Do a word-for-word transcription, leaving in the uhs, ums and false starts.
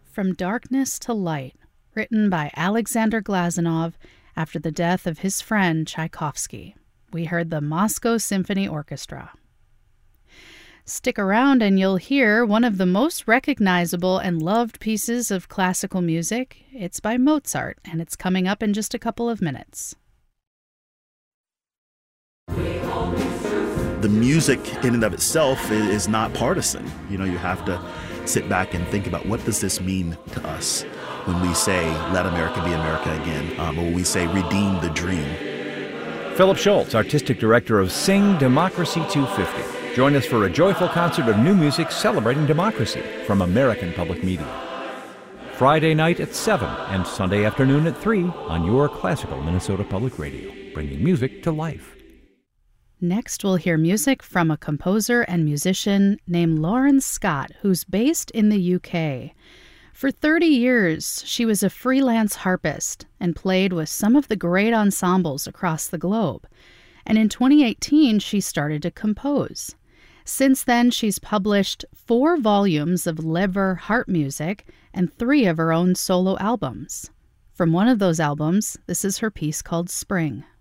From Darkness to Light, written by Alexander Glazunov after the death of his friend Tchaikovsky. We heard the Moscow Symphony Orchestra. Stick around and you'll hear one of the most recognizable and loved pieces of classical music. It's by Mozart, and it's coming up in just a couple of minutes. The music in and of itself is not partisan. You know, you have to sit back and think about, what does this mean to us when we say, let America be America again, um, or when we say, redeem the dream. Philip Schultz, Artistic Director of Sing Democracy two fifty. Join us for a joyful concert of new music celebrating democracy from American Public Media. Friday night at seven and Sunday afternoon at three on your classical Minnesota Public Radio, bringing music to life. Next, we'll hear music from a composer and musician named Lauren Scott, who's based in the U K. For thirty years, she was a freelance harpist and played with some of the great ensembles across the globe. And in twenty eighteen, she started to compose. Since then, she's published four volumes of Lever harp music and three of her own solo albums. From one of those albums, this is her piece called Spring.